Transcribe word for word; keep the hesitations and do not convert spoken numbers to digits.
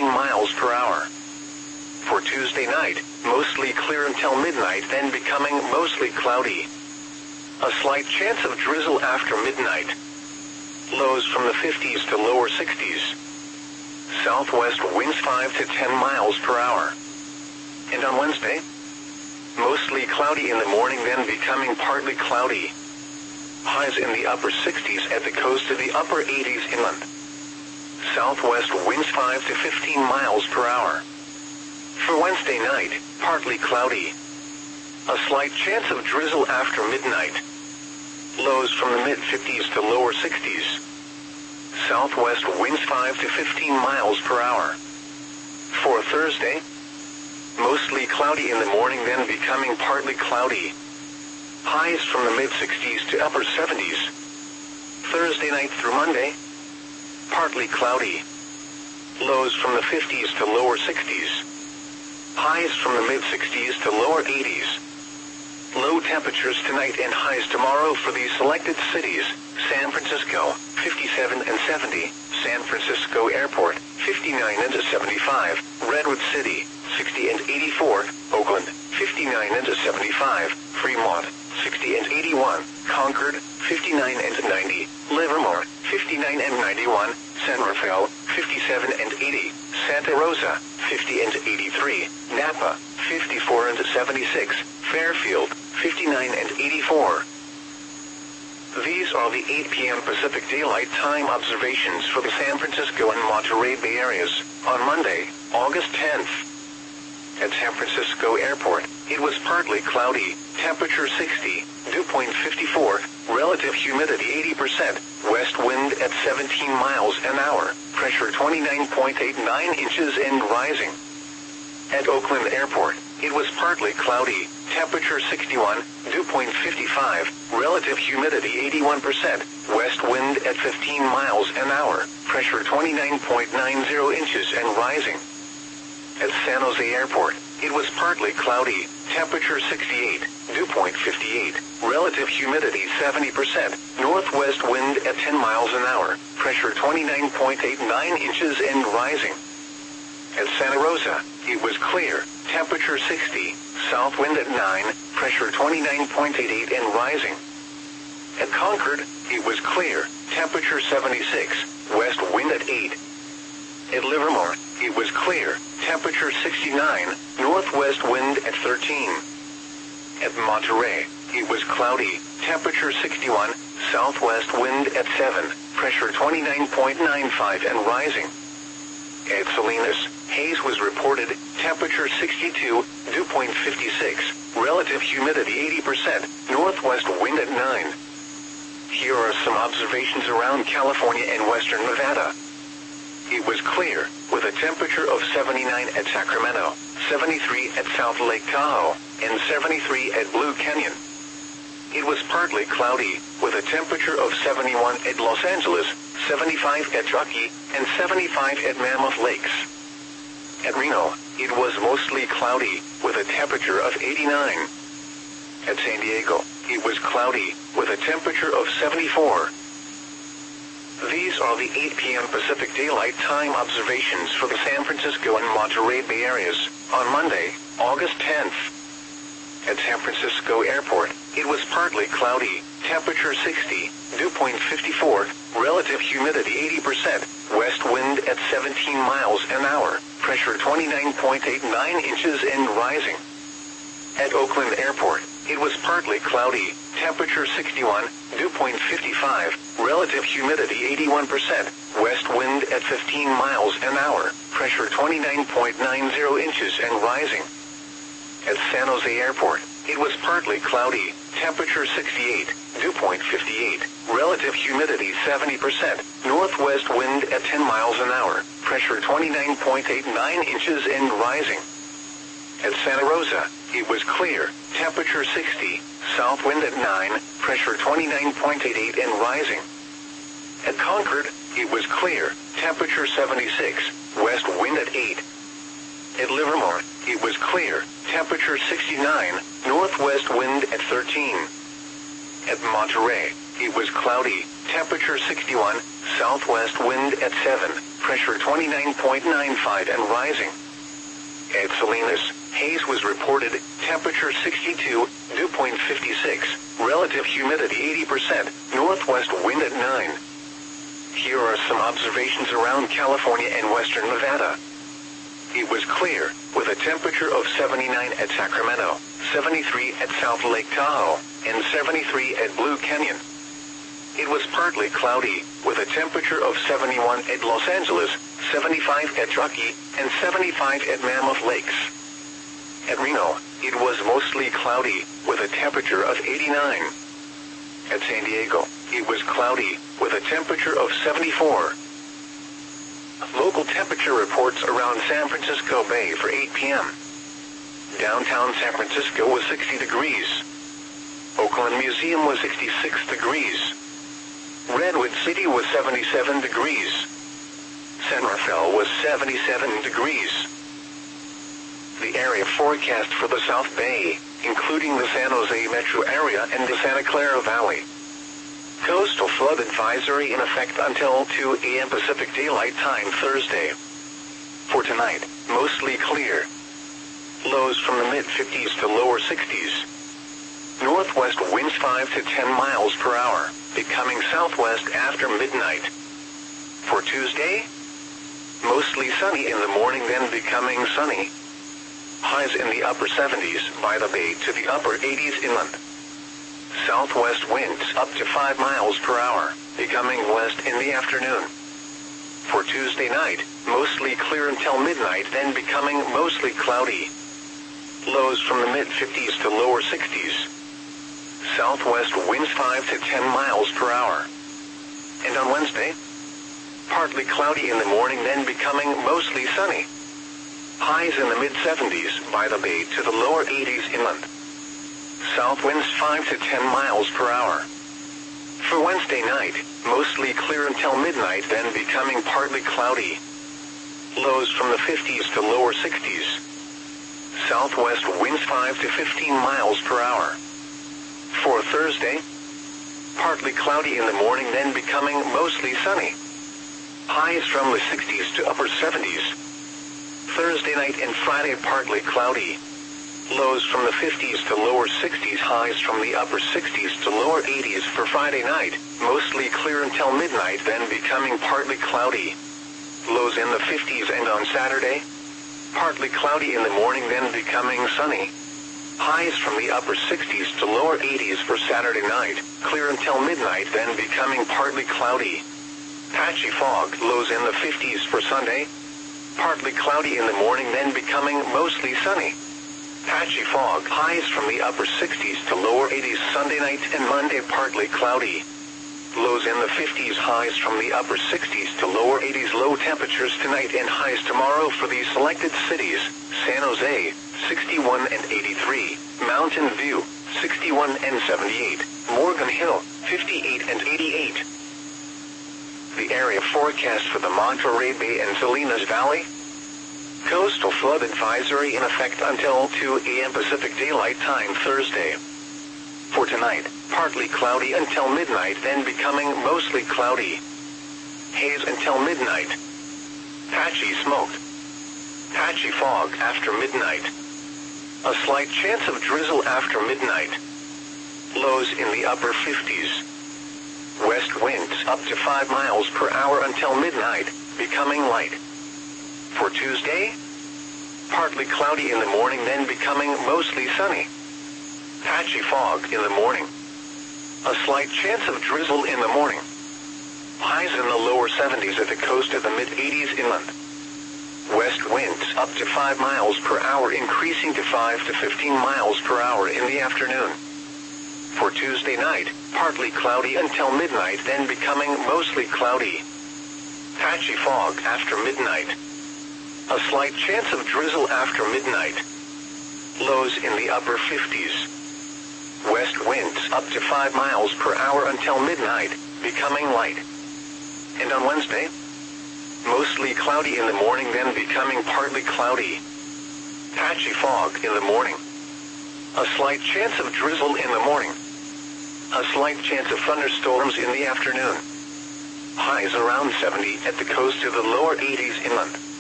fifteen miles per hour. For Tuesday night, mostly clear until midnight, then becoming mostly cloudy. A slight chance of drizzle after midnight. Lows from the fifties to lower sixties. Southwest winds five to ten miles per hour. And on Wednesday, mostly cloudy in the morning, then becoming partly cloudy. Highs in the upper sixties at the coast to the upper eighties inland. Southwest winds five to fifteen miles per hour. For Wednesday night, partly cloudy. A slight chance of drizzle after midnight. Lows from the mid-fifties to lower sixties. Southwest winds five to fifteen miles per hour. For Thursday, mostly cloudy in the morning, then becoming partly cloudy. Highs from the mid-sixties to upper seventies. Thursday night through Monday, partly cloudy. Lows from the fifties to lower sixties. Highs from the mid-sixties to lower eighties. Low temperatures tonight and highs tomorrow for these selected cities: San Francisco, fifty-seven and seventy, San Francisco Airport, fifty-nine and seventy-five, Redwood City, sixty and eighty-four, Oakland, fifty-nine and seventy-five, Fremont, sixty and eighty-one, Concord, fifty-nine and ninety, Livermore, fifty-nine and ninety-one, San Rafael, fifty-seven and eighty, Santa Rosa, fifty and eighty-three, Napa, fifty-four and seventy-six, Fairfield, fifty-nine and eighty-four. These are the eight p m Pacific Daylight Time observations for the San Francisco and Monterey Bay areas on Monday, August tenth. At San Francisco Airport, it was partly cloudy, temperature sixty, dew point fifty-four, relative humidity eighty percent, west wind at seventeen miles an hour, pressure twenty-nine point eight nine inches and rising. At Oakland Airport, it was partly cloudy, temperature sixty-one, dew point fifty-five, relative humidity eighty-one percent, west wind at fifteen miles an hour, pressure twenty-nine point nine zero inches and rising. At San Jose Airport, it was partly cloudy, temperature sixty-eight, dew point fifty-eight, relative humidity seventy percent, northwest wind at ten miles an hour, pressure twenty-nine point eight nine inches and rising. At Santa Rosa, it was clear, temperature sixty, south wind at nine, pressure twenty-nine point eight eight and rising. At Concord, it was clear, temperature seventy-six, west wind at eight. At Livermore, it was clear, temperature sixty-nine, northwest wind at thirteen. At Monterey, it was cloudy, temperature sixty-one, southwest wind at seven, pressure twenty-nine point nine five and rising. At Salinas, haze was reported, temperature sixty-two, dew point fifty-six, relative humidity eighty percent, northwest wind at nine. Here are some observations around California and western Nevada. It was clear, with a temperature of seventy-nine at Sacramento, seventy-three at South Lake Tahoe, and seventy-three at Blue Canyon. It was partly cloudy, with a temperature of seventy-one at Los Angeles, seventy-five at Truckee, and seventy-five at Mammoth Lakes. At Reno, it was mostly cloudy, with a temperature of eighty-nine. At San Diego, it was cloudy, with a temperature of seventy-four. These are the eight p m Pacific Daylight Time observations for the San Francisco and Monterey Bay areas on Monday, August tenth. At San Francisco Airport, it was partly cloudy, temperature sixty, dew point fifty-four, relative humidity eighty percent, west wind at seventeen miles an hour, pressure twenty-nine point eight nine inches and rising. At Oakland Airport, it was partly cloudy, temperature sixty-one, dew point fifty-five, relative humidity eighty-one percent, west wind at fifteen miles an hour, pressure twenty-nine point nine zero inches and rising. At San Jose Airport, it was partly cloudy, temperature sixty-eight, dew point fifty-eight, relative humidity seventy percent, northwest wind at ten miles an hour, pressure twenty-nine point eight nine inches and rising. At Santa Rosa, it was clear, temperature sixty, south wind at nine, pressure twenty-nine point eight eight and rising. At Concord, it was clear, temperature seventy-six, west wind at eight. At Livermore, it was clear, temperature sixty-nine, northwest wind at thirteen. At Monterey, it was cloudy, temperature sixty-one, southwest wind at seven, pressure twenty-nine point nine five and rising. At Salinas, haze was reported, temperature sixty-two, dew point fifty-six, relative humidity eighty percent, northwest wind at nine. Here are some observations around California and western Nevada. It was clear, with a temperature of seventy-nine at Sacramento, seventy-three at South Lake Tahoe, and seventy-three at Blue Canyon. It was partly cloudy, with a temperature of seventy-one at Los Angeles, seventy-five at Truckee, and seventy-five at Mammoth Lakes. At Reno, it was mostly cloudy, with a temperature of eighty-nine. At San Diego, it was cloudy, with a temperature of seventy-four. Local temperature reports around San Francisco Bay for eight p m Downtown San Francisco was sixty degrees. Oakland Museum was sixty-six degrees. Redwood City was seventy-seven degrees. San Rafael was seventy-seven degrees. The area forecast for the South Bay, including the San Jose metro area and the Santa Clara Valley. Coastal flood advisory in effect until two a m Pacific Daylight Time Thursday. For tonight, mostly clear. Lows from the mid fifties to lower sixties. Northwest winds five to ten miles per hour, becoming southwest after midnight. For Tuesday, mostly sunny in the morning, then becoming sunny. Highs in the upper seventies by the bay to the upper eighties inland. Southwest winds up to five miles per hour, becoming west in the afternoon. For Tuesday night, mostly clear until midnight, then becoming mostly cloudy. Lows from the mid fifties to lower sixties. Southwest winds five to ten miles per hour. And on Wednesday, partly cloudy in the morning, then becoming mostly sunny. Highs in the mid seventies by the bay to the lower eighties inland. South winds five to ten miles per hour. For Wednesday night, mostly clear until midnight, then becoming partly cloudy. Lows from the fifties to lower sixties. Southwest winds five to fifteen miles per hour. For Thursday, partly cloudy in the morning, then becoming mostly sunny. Highs from the sixties to upper seventies. Thursday night and Friday partly cloudy. Lows from the fifties to lower sixties, highs from the upper sixties to lower eighties for Friday night, mostly clear until midnight, then becoming partly cloudy. Lows in the fifties, and on Saturday, partly cloudy in the morning, then becoming sunny. Highs from the upper sixties to lower eighties for Saturday night, clear until midnight, then becoming partly cloudy. Patchy fog, lows in the fifties for Sunday. Partly cloudy in the morning, then becoming mostly sunny. Patchy fog, highs from the upper sixties to lower eighties Sunday night and Monday, partly cloudy. Lows in the fifties, highs from the upper sixties to lower eighties. Low temperatures tonight and highs tomorrow for these selected cities: San Jose, sixty-one and eighty-three, Mountain View, sixty-one and seventy-eight, Morgan Hill, fifty-eight and eighty-eight. The area forecast for the Monterey Bay and Salinas Valley. Coastal flood advisory in effect until two a m Pacific Daylight Time Thursday. For tonight, partly cloudy until midnight, then becoming mostly cloudy. Haze until midnight. Patchy smoke. Patchy fog after midnight. A slight chance of drizzle after midnight. Lows in the upper fifties. West winds up to five miles per hour until midnight, becoming light. For Tuesday, partly cloudy in the morning, then becoming mostly sunny. Patchy fog in the morning. A slight chance of drizzle in the morning. Highs in the lower seventies at the coast of the mid eighties inland. West winds up to five miles per hour, increasing to five to fifteen miles per hour in the afternoon. For Tuesday night, partly cloudy until midnight, then becoming mostly cloudy. Patchy fog after midnight. A slight chance of drizzle after midnight. Lows in the upper fifties. West winds up to five miles per hour until midnight, becoming light. And on Wednesday, mostly cloudy in the morning, then becoming partly cloudy. Patchy fog in the morning. A slight chance of drizzle in the morning. A slight chance of thunderstorms in the afternoon. Highs around seventy at the coast to the lower eighties inland.